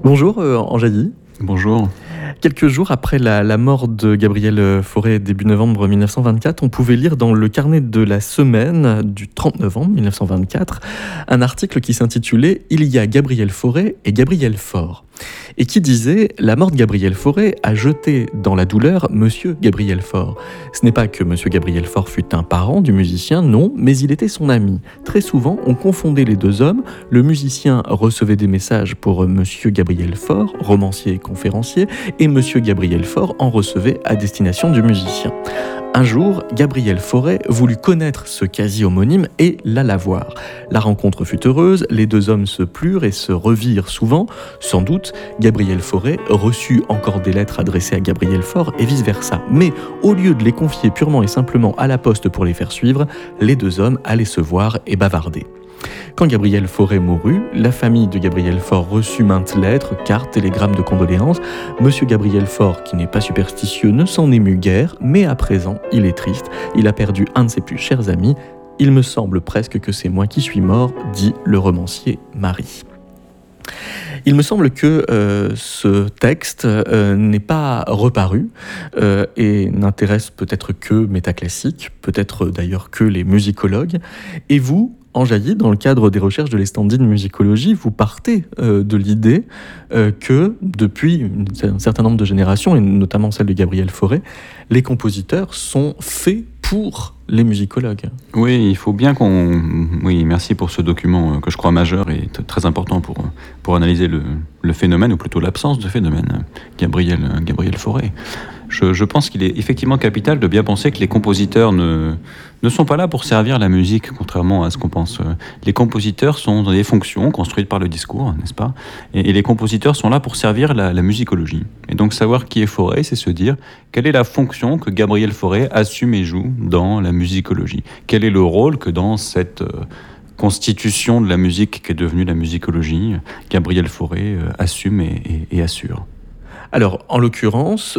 Bonjour Anjaï. Bonjour. Quelques jours après la mort de Gabriel Fauré début novembre 1924, on pouvait lire dans le carnet de la semaine du 30 novembre 1924 un article qui s'intitulait « Il y a Gabriel Fauré et Gabriel Faure » et qui disait « La mort de Gabriel Fauré a jeté dans la douleur Monsieur Gabriel Faure. Ce n'est pas que Monsieur Gabriel Faure fut un parent du musicien, non, mais il était son ami. Très souvent, on confondait les deux hommes. Le musicien recevait des messages pour Monsieur Gabriel Faure, romancier et conférencier, et Monsieur Gabriel Faure en recevait à destination du musicien. Un jour, Gabriel Fauré voulut connaître ce quasi-homonyme et l'alla voir. La rencontre fut heureuse, les deux hommes se plurent et se revirent souvent. Sans doute, Gabriel Fauré reçut encore des lettres adressées à Gabriel Faure et vice-versa. Mais au lieu de les confier purement et simplement à la poste pour les faire suivre, les deux hommes allaient se voir et bavarder. Quand Gabriel Fauré mourut, la famille de Gabriel Faure reçut maintes lettres, cartes, télégrammes de condoléances. Monsieur Gabriel Faure, qui n'est pas superstitieux, ne s'en émut guère, mais à présent, il est triste. Il a perdu un de ses plus chers amis. Il me semble presque que c'est moi qui suis mort, dit le romancier Marie. Il me semble que ce texte n'est pas reparu et n'intéresse peut-être que Métaclassique, peut-être d'ailleurs que les musicologues. Et vous, Anjaï, dans le cadre des recherches de l'Estandine Musicologie, vous partez de l'idée que depuis un certain nombre de générations, et notamment celle de Gabriel Fauré, les compositeurs sont faits pour les musicologues. Oui, il faut bien qu'on... Oui, merci pour ce document que je crois majeur et très important pour analyser le phénomène, ou plutôt l'absence de phénomène, Gabriel Fauré. Je pense qu'il est effectivement capital de bien penser que les compositeurs ne sont pas là pour servir la musique, contrairement à ce qu'on pense. Les compositeurs sont dans des fonctions construites par le discours, n'est-ce pas ? Et les compositeurs sont là pour servir la musicologie. Et donc savoir qui est Fauré, c'est se dire quelle est la fonction que Gabriel Fauré assume et joue dans la musicologie. Quel est le rôle que dans cette constitution de la musique qui est devenue la musicologie, Gabriel Fauré assume et assure. Alors, en l'occurrence,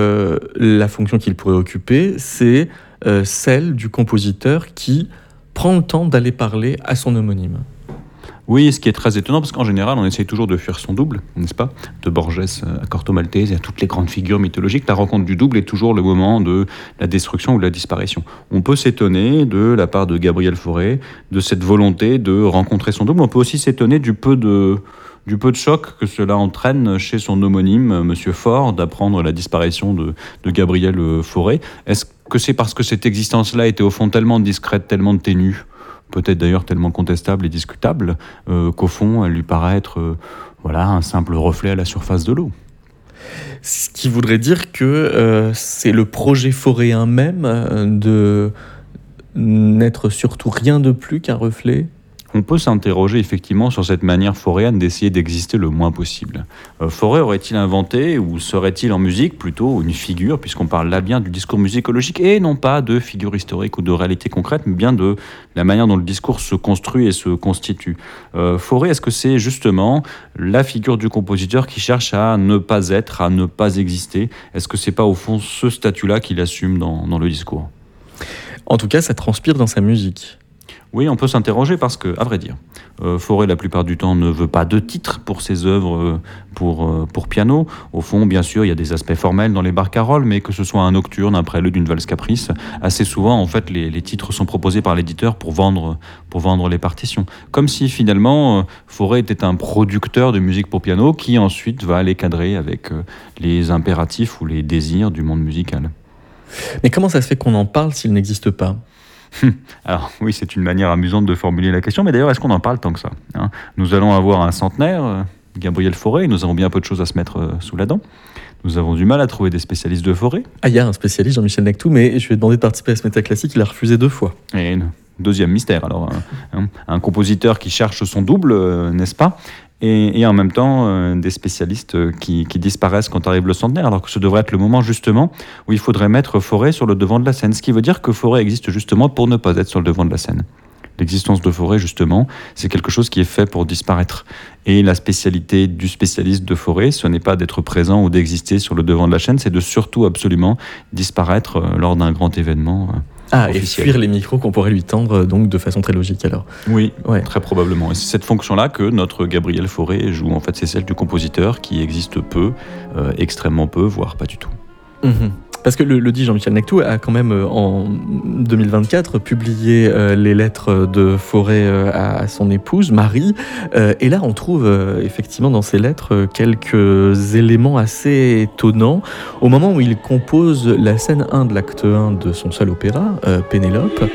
la fonction qu'il pourrait occuper, c'est celle du compositeur qui prend le temps d'aller parler à son homonyme. Oui, ce qui est très étonnant, parce qu'en général, on essaye toujours de fuir son double, n'est-ce pas ? De Borges à Corto Maltese et à toutes les grandes figures mythologiques, la rencontre du double est toujours le moment de la destruction ou de la disparition. On peut s'étonner de la part de Gabriel Fauré, de cette volonté de rencontrer son double. On peut aussi s'étonner du peu de choc que cela entraîne chez son homonyme, Monsieur Faure, d'apprendre la disparition de Gabriel Fauré. Est-ce que c'est parce que cette existence-là était au fond tellement discrète, tellement ténue, peut-être d'ailleurs tellement contestable et discutable, qu'au fond, elle lui paraît être un simple reflet à la surface de l'eau. Ce qui voudrait dire que c'est le projet fauréen même de n'être surtout rien de plus qu'un reflet. On peut s'interroger effectivement sur cette manière fauréenne d'essayer d'exister le moins possible. Fauré aurait-il inventé, ou serait-il en musique plutôt une figure, puisqu'on parle là bien du discours musicologique, et non pas de figure historique ou de réalité concrète, mais bien de la manière dont le discours se construit et se constitue. Fauré, est-ce que c'est justement la figure du compositeur qui cherche à ne pas être, à ne pas exister ? Est-ce que c'est pas au fond ce statut-là qu'il assume dans le discours ? En tout cas, ça transpire dans sa musique. Oui, on peut s'interroger parce que, à vrai dire, Fauré, la plupart du temps, ne veut pas de titre pour ses œuvres pour piano. Au fond, bien sûr, il y a des aspects formels dans les barcarolles, mais que ce soit un nocturne, un prélude, une valse caprice, assez souvent, en fait, les titres sont proposés par l'éditeur pour vendre les partitions. Comme si, finalement, Fauré était un producteur de musique pour piano qui, ensuite, va aller cadrer avec les impératifs ou les désirs du monde musical. Mais comment ça se fait qu'on en parle s'il n'existe pas ? Alors oui, c'est une manière amusante de formuler la question, mais d'ailleurs, est-ce qu'on en parle tant que ça ? Nous allons avoir un centenaire, Gabriel Fauré, nous avons bien peu de choses à se mettre sous la dent. Nous avons du mal à trouver des spécialistes de Fauré. Ah, il y a un spécialiste, Jean-Michel Nectou, mais je lui ai demandé de participer à ce Métaclassique, il a refusé 2 fois. Et deuxième mystère, alors, un compositeur qui cherche son double, n'est-ce pas ? Et en même temps, des spécialistes qui disparaissent quand arrive le centenaire, alors que ce devrait être le moment justement où il faudrait mettre Fauré sur le devant de la scène. Ce qui veut dire que Fauré existe justement pour ne pas être sur le devant de la scène. L'existence de Fauré, justement, c'est quelque chose qui est fait pour disparaître. Et la spécialité du spécialiste de Fauré, ce n'est pas d'être présent ou d'exister sur le devant de la scène, c'est de surtout absolument disparaître lors d'un grand événement Ah, officielle. et fuir les micros qu'on pourrait lui tendre donc de façon très logique alors. Oui, Ouais. très probablement. Et c'est cette fonction-là que notre Gabriel Fauré joue. En fait, c'est celle du compositeur qui existe peu, extrêmement peu, voire pas du tout. Mhm. Parce que le dit Jean-Michel Nectou a quand même en 2024 publié les lettres de Fauré à son épouse Marie, et là on trouve effectivement dans ces lettres quelques éléments assez étonnants. Au moment où il compose la scène 1 de l'acte 1 de son seul opéra, Pénélope,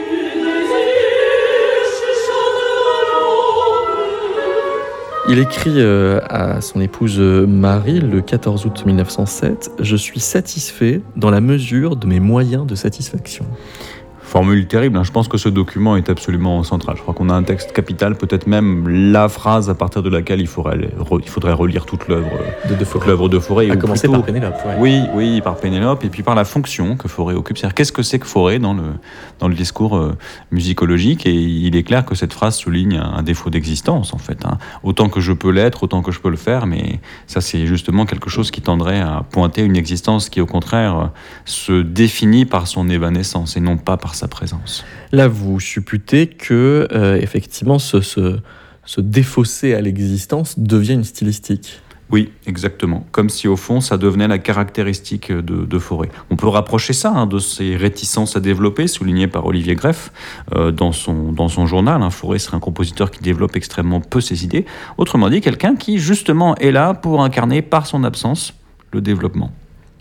il écrit à son épouse Marie le 14 août 1907 « Je suis satisfait dans la mesure de mes moyens de satisfaction ». Formule terrible, hein. Je pense que ce document est absolument central. Je crois qu'on a un texte capital, peut-être même la phrase à partir de laquelle il faudrait relire toute l'œuvre de Fauré. À ou commencer plutôt- par Pénélope. Ouais. Oui, par Pénélope, et puis par la fonction que Fauré occupe. C'est-à-dire, qu'est-ce que c'est que Fauré dans le discours musicologique? Et il est clair que cette phrase souligne un défaut d'existence, en fait, hein. Autant que je peux l'être, autant que je peux le faire, mais ça, c'est justement quelque chose qui tendrait à pointer une existence qui, au contraire, se définit par son évanescence et non pas par sa présence. Là, vous supputez que effectivement ce défausser à l'existence devient une stylistique. Oui, exactement. Comme si au fond, ça devenait la caractéristique de Fauré. On peut rapprocher ça, hein, de ses réticences à développer, soulignées par Olivier Greff dans son journal. Hein. Fauré serait un compositeur qui développe extrêmement peu ses idées. Autrement dit, quelqu'un qui justement est là pour incarner par son absence le développement.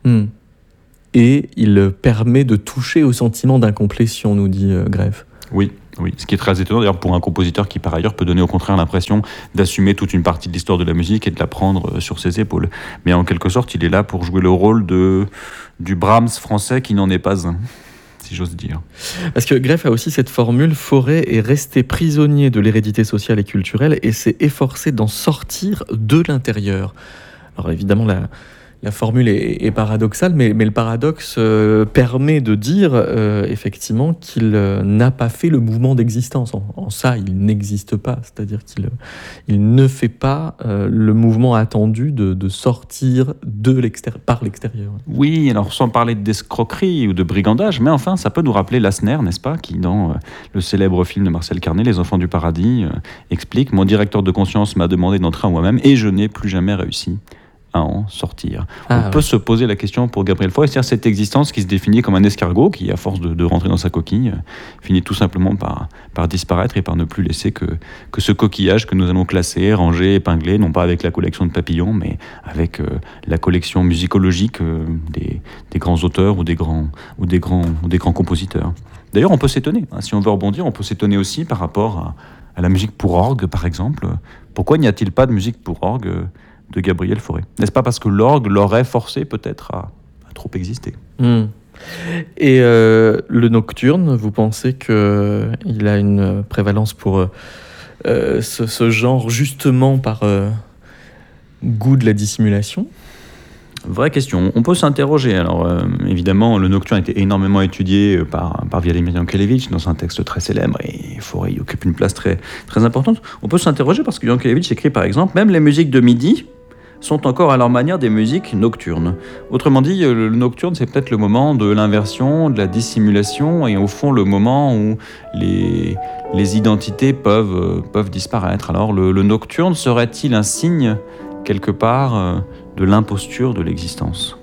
Et il permet de toucher au sentiment d'incomplétion, nous dit Greff. Oui, ce qui est très étonnant d'ailleurs pour un compositeur qui par ailleurs peut donner au contraire l'impression d'assumer toute une partie de l'histoire de la musique et de la prendre sur ses épaules. Mais en quelque sorte, il est là pour jouer le rôle du Brahms français qui n'en est pas un, si j'ose dire. Parce que Greff a aussi cette formule, Fauré est resté prisonnier de l'hérédité sociale et culturelle et s'est efforcé d'en sortir de l'intérieur. Alors évidemment, la formule est paradoxale, mais le paradoxe permet de dire effectivement qu'il n'a pas fait le mouvement d'existence. En ça, il n'existe pas, c'est-à-dire qu'il ne fait pas le mouvement attendu de sortir par l'extérieur. Oui, alors sans parler d'escroquerie ou de brigandage, mais enfin, ça peut nous rappeler Lassner, n'est-ce pas, qui dans le célèbre film de Marcel Carné, Les Enfants du Paradis, explique « Mon directeur de conscience m'a demandé d'entrer en moi-même et je n'ai plus jamais réussi à en sortir ». On peut se poser la question pour Gabriel Fauré, c'est-à-dire cette existence qui se définit comme un escargot qui, à force de rentrer dans sa coquille, finit tout simplement par disparaître et par ne plus laisser que ce coquillage que nous allons classer, ranger, épingler, non pas avec la collection de papillons, mais avec la collection musicologique des grands auteurs ou des grands compositeurs. D'ailleurs, on peut s'étonner, hein, si on veut rebondir, on peut s'étonner aussi par rapport à la musique pour orgue, par exemple. Pourquoi n'y a-t-il pas de musique pour orgue de Gabriel Fauré? N'est-ce pas parce que l'orgue l'aurait forcé peut-être à trop exister? Et le nocturne, vous pensez qu'il a une prévalence pour ce genre justement par goût de la dissimulation? Vraie question. On peut s'interroger. Alors, évidemment, le nocturne a été énormément étudié par Vladimir Yankelevitch dans un texte très célèbre, et Fauré y occupe une place très, très importante. On peut s'interroger parce que Yankelevitch écrit, par exemple, même les musiques de midi sont encore à leur manière des musiques nocturnes. Autrement dit, le nocturne, c'est peut-être le moment de l'inversion, de la dissimulation, et au fond, le moment où les identités peuvent disparaître. Alors, le nocturne serait-il un signe, quelque part, de l'imposture de l'existence?